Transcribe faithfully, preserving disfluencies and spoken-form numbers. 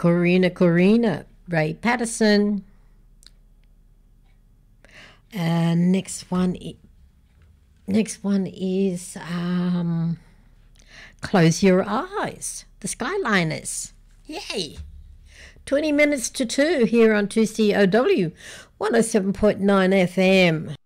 Corina Corina, Ray Patterson. And next one, next one is um, Close Your Eyes, the Skyliners. Yay! twenty minutes to two here on two C O W one oh seven point nine F M.